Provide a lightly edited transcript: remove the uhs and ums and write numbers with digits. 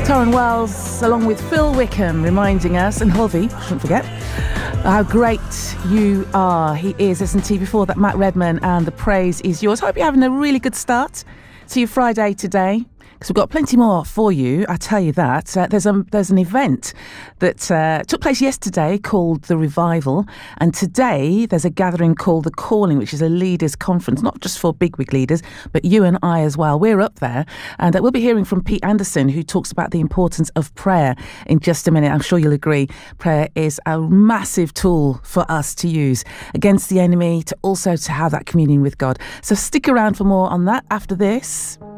Torrin Wells, along with Phil Wickham, reminding us, and Hovey, shouldn't forget, how great you are. He is, isn't he? Before that, Matt Redman and The Praise Is Yours. Hope you're having a really good start to your Friday today, because we've got plenty more for you, I tell you that. There's an event that took place yesterday called The Revival, and today there's a gathering called The Calling, which is a leaders' conference, not just for bigwig leaders, but you and I as well. We're up there, and we'll be hearing from Pete Anderson, who talks about the importance of prayer in just a minute. I'm sure you'll agree, prayer is a massive tool for us to use against the enemy, to also to have that communion with God. So stick around for more on that after this.